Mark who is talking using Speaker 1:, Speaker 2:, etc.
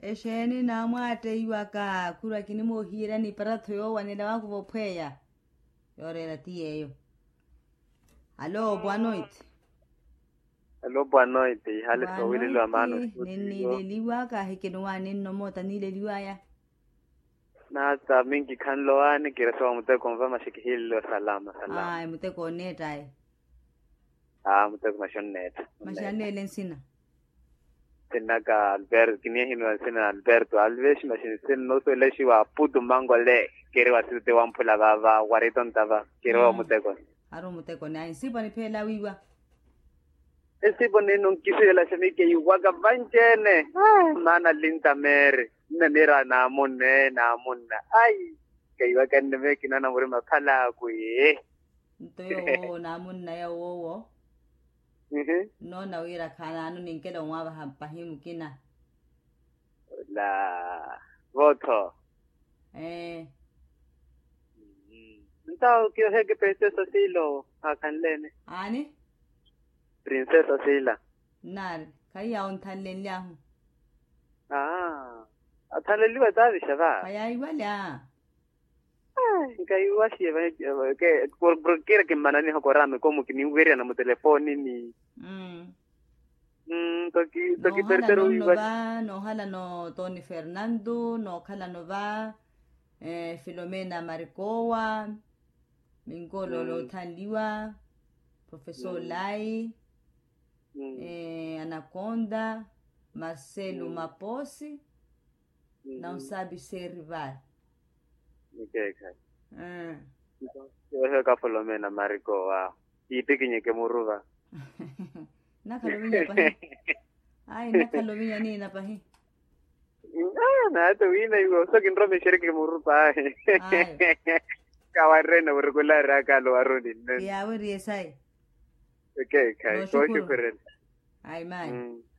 Speaker 1: Esheni na mwate iwaka kura kini mohira ni paratho yo wanela wangu vopweya. Yorela tiyeyo. Alo, boa noite.
Speaker 2: Alô, boa noite. Hali
Speaker 1: Boa
Speaker 2: sawili lo amano.
Speaker 1: Nile liwaka hekenowa nino mota nile liwaya.
Speaker 2: Na sa mingi kan lo ani kira sa mute konva mashiki hilo salama.
Speaker 1: Ay, mute koneta ay.
Speaker 2: Mute mashonnet.
Speaker 1: Mashane lensina.
Speaker 2: Tinaka Albert kinia hino sina Alberto Alves mashin sin no so leshi wa pudu mangole kire wa sute wa mpula baba wariton tava kire wa mute kon.
Speaker 1: Aro mute kon ay sipa ni pela wiwa.
Speaker 2: Esi bone non kisela semike yuwaga banjene. Mana linta mere. Nanira na munne. Ai. Kaiwa kanne me kinana muri makala kuye.
Speaker 1: Ntoyo na munna ya wowo. No na wira kana anu ninkela mwaba hampahimu kina.
Speaker 2: La voto. Ntao kio hege princesa Silo akanlene.
Speaker 1: Ani?
Speaker 2: Princesa Sila.
Speaker 1: Nar, kaya on talen lahu.
Speaker 2: Ataleliwa tavi shaba.
Speaker 1: Kaya iwala.
Speaker 2: Kaiwa shiva ke por kira que manani hokorame como que ni uveria na mo telefoni ni. Toki tertero
Speaker 1: iwa. No hala no Tony Fernando, no hala no va Filomena Maricoa, Mingolo lo taliwa, Professor Lai. Anaconda, Marcelo Maposi, não sabe ser rival.
Speaker 2: Okay. Eu já falei na Marico, ite kinye ke muruva.
Speaker 1: Nakalominya pahi. Ay, nakalominya ni na pahi.
Speaker 2: Na to wina iwo so kinro me shirike muruva. Ay. Kawarena regular akalo aroni.
Speaker 1: Ya wori esai.
Speaker 2: Okay, so shukran.
Speaker 1: Ay, man.